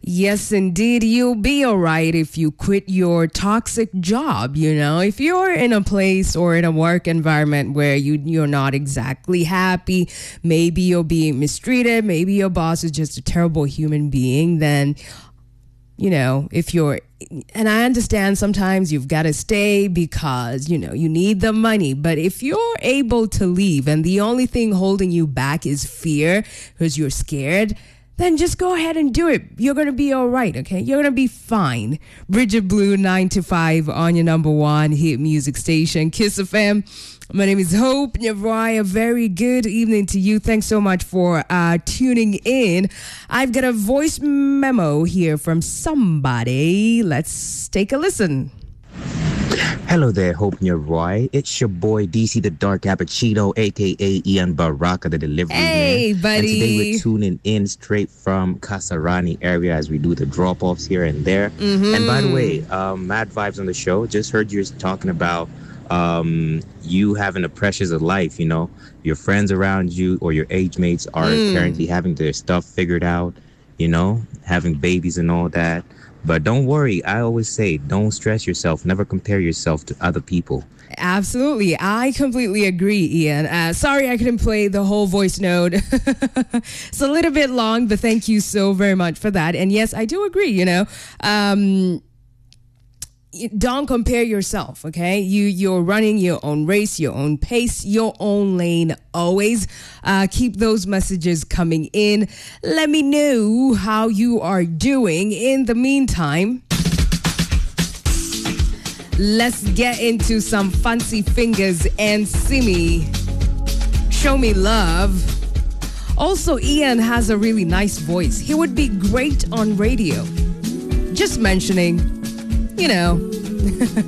Yes, indeed. You'll be all right if you quit your toxic job. If you're in a place or in a work environment where you're not exactly happy, maybe you're being mistreated, maybe your boss is just a terrible human being, then, if you're, and I understand sometimes you've got to stay because, you need the money. But if you're able to leave and the only thing holding you back is fear because you're scared, then just go ahead and do it. You're going to be all right, okay? You're going to be fine. Bridget Blue, 9 to 5 on your number one hit music station, Kiss FM. My name is Hope Nyavrai. A very good evening to you. Thanks so much for tuning in. I've got a voice memo here from somebody. Let's take a listen. Hello there, Hope Nyavrai. It's your boy DC the Dark Cappuccino, aka Ian Baraka, the delivery man. Hey, buddy. And today we're tuning in straight from Kasarani area as we do the drop-offs here and there. Mm-hmm. And by the way, mad vibes on the show. Just heard you talking about you having the pressures of life. Your friends around you or your age mates are currently having their stuff figured out, having babies and all that. But don't worry. I always say, don't stress yourself. Never compare yourself to other people. Absolutely. I completely agree, Ian. Sorry I couldn't play the whole voice note. It's a little bit long, but thank you so very much for that. And yes, I do agree, don't compare yourself, okay? You're running your own race, your own pace, your own lane always. Keep those messages coming in. Let me know how you are doing. In the meantime, let's get into some Fancy Fingers and Simi. Show Me Love. Also, Ian has a really nice voice. He would be great on radio. Just mentioning,